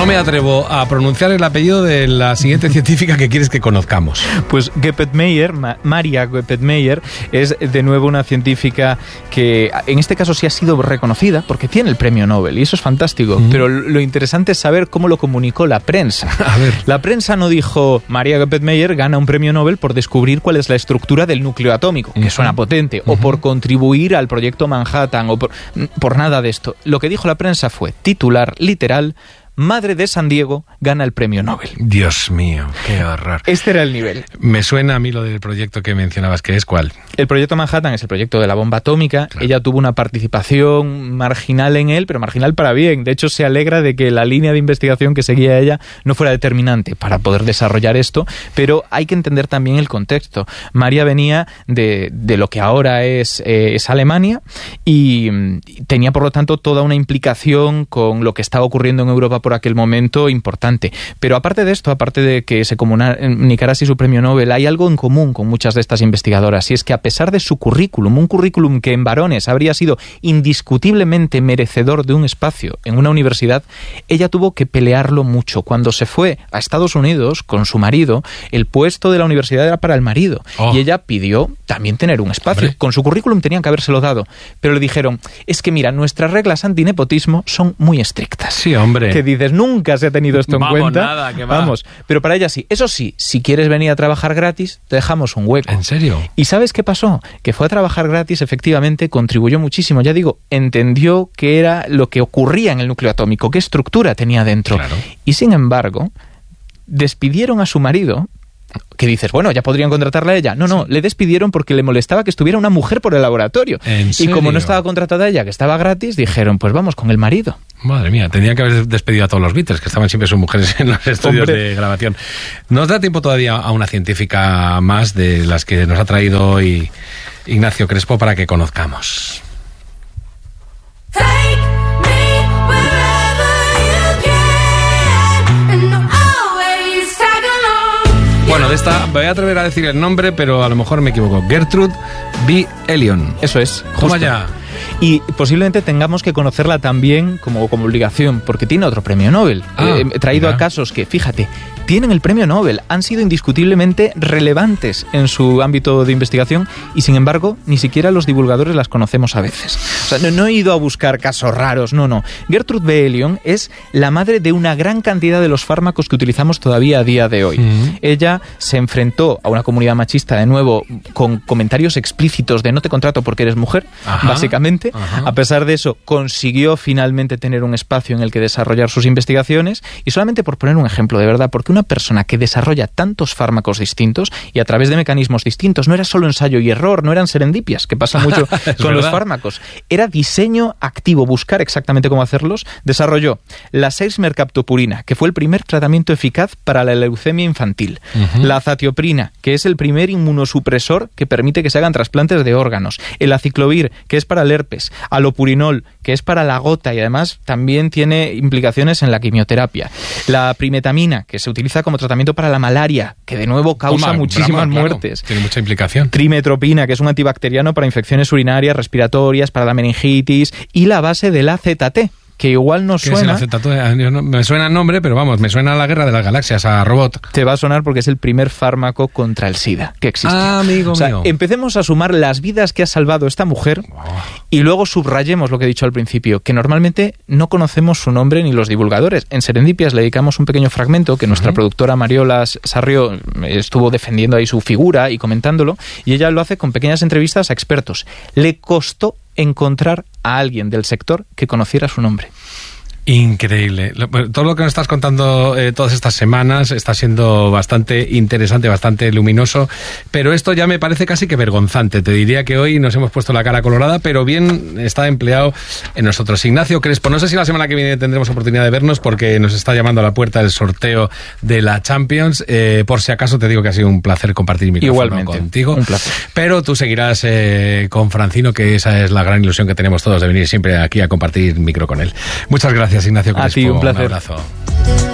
No me atrevo a pronunciar el apellido de la siguiente científica que quieres que conozcamos. Pues Geppert-Meyer, Maria Geppert-Meyer, es de nuevo una científica que en este caso sí ha sido reconocida porque tiene el premio Nobel y eso es fantástico. Pero lo interesante es saber cómo lo comunicó la prensa. A ver. La prensa no dijo Maria Geppert-Meyer gana un premio Nobel por descubrir cuál es la estructura del núcleo atómico, que suena potente, o por contribuir al proyecto Manhattan, o por nada de esto. Lo que dijo la prensa fue titular literal: Madre de San Diego gana el premio Nobel. Dios mío, qué horror. Este era el nivel. Me suena a mí lo del proyecto que mencionabas, que es ¿cuál? El proyecto Manhattan es el proyecto de la bomba atómica. Claro. Ella tuvo una participación marginal en él, pero marginal para bien. De hecho, se alegra de que la línea de investigación que seguía ella no fuera determinante para poder desarrollar esto, pero hay que entender también el contexto. María venía de lo que ahora es Alemania y tenía, por lo tanto, toda una implicación con lo que estaba ocurriendo en Europa por aquel momento importante. Pero aparte de esto, aparte de que se comunicara así su premio Nobel, hay algo en común con muchas de estas investigadoras, y es que a pesar de su currículum, un currículum que en varones habría sido indiscutiblemente merecedor de un espacio en una universidad, ella tuvo que pelearlo mucho. Cuando se fue a Estados Unidos con su marido, el puesto de la universidad era para el marido, y ella pidió también tener un espacio. Con su currículum tenían que habérselo dado, pero le dijeron, es que mira, nuestras reglas antinepotismo son muy estrictas. Sí, hombre. Que dices, nunca se ha tenido esto en cuenta. Nada, que va. Vamos, pero para ella sí. Eso sí, si quieres venir a trabajar gratis, te dejamos un hueco. ¿En serio? ¿Y sabes qué pasó? Que fue a trabajar gratis, efectivamente, contribuyó muchísimo. Ya digo, entendió qué era lo que ocurría en el núcleo atómico, qué estructura tenía dentro. Claro. Y sin embargo, despidieron a su marido. Que dices, bueno, ya podrían contratarla a ella. No, le despidieron porque le molestaba que estuviera una mujer por el laboratorio. ¿En serio? Y como no estaba contratada ella, que estaba gratis, dijeron, pues vamos con el marido. Madre mía, tendrían que haber despedido a todos los Beatles, que estaban siempre sus mujeres en los estudios de grabación. Nos da tiempo todavía a una científica más de las que nos ha traído hoy Ignacio Crespo para que conozcamos. Bueno, de esta voy a atrever a decir el nombre, pero a lo mejor me equivoco. Gertrude B. Elion. Eso es. Toma ya. Y posiblemente tengamos que conocerla también como obligación, porque tiene otro premio Nobel. He traído a casos que, fíjate, tienen el premio Nobel, han sido indiscutiblemente relevantes en su ámbito de investigación y, sin embargo, ni siquiera los divulgadores las conocemos a veces. O sea, no he ido a buscar casos raros, no. Gertrude B. Elion es la madre de una gran cantidad de los fármacos que utilizamos todavía a día de hoy. Ella se enfrentó a una comunidad machista, de nuevo, con comentarios explícitos de no te contrato porque eres mujer, básicamente. A pesar de eso, consiguió finalmente tener un espacio en el que desarrollar sus investigaciones, y solamente por poner un ejemplo, de verdad, porque una persona que desarrolla tantos fármacos distintos y a través de mecanismos distintos, no era solo ensayo y error, no eran serendipias, que pasa mucho con los fármacos, era diseño activo, buscar exactamente cómo hacerlos. Desarrolló la 6-mercaptopurina, que fue el primer tratamiento eficaz para la leucemia infantil, la azatioprina, que es el primer inmunosupresor que permite que se hagan trasplantes de órganos, el aciclovir, que es para el herpes, alopurinol, que es para la gota y además también tiene implicaciones en la quimioterapia, la primetamina, que se utiliza como tratamiento para la malaria, que de nuevo causa muchísimas muertes. Tiene mucha implicación. Trimetropina, que es un antibacteriano para infecciones urinarias, respiratorias, para la meningitis, y la base del AZT, que igual no suena. Me suena el nombre, pero vamos, me suena a la Guerra de las Galaxias, a Robot. Te va a sonar porque es el primer fármaco contra el SIDA que existe. Amigo mío. Empecemos a sumar las vidas que ha salvado esta mujer y luego subrayemos lo que he dicho al principio, que normalmente no conocemos su nombre ni los divulgadores. En Serendipias le dedicamos un pequeño fragmento que nuestra productora Mariola Sarrió estuvo defendiendo ahí su figura y comentándolo, y ella lo hace con pequeñas entrevistas a expertos. Le costó encontrar a alguien del sector que conociera su nombre. Increíble. Todo lo que nos estás contando todas estas semanas está siendo bastante interesante, bastante luminoso, pero esto ya me parece casi que vergonzante. Te diría que hoy nos hemos puesto la cara colorada, pero bien está empleado en nosotros. Ignacio Crespo, no sé si la semana que viene tendremos oportunidad de vernos porque nos está llamando a la puerta el sorteo de la Champions. Por si acaso te digo que ha sido un placer compartir micrófono contigo. Un placer. Pero tú seguirás con Francino, que esa es la gran ilusión que tenemos todos de venir siempre aquí a compartir micro con él. Muchas gracias, Ignacio Crespo. A ti, un placer. Un abrazo.